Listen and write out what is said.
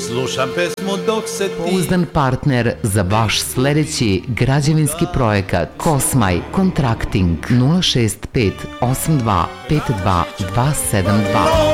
Slušam pesmu dok se ti... Pouzdan partner za vaš sledeći građevinski projekat. Kosmaj Kontrakting 065 82 52 272.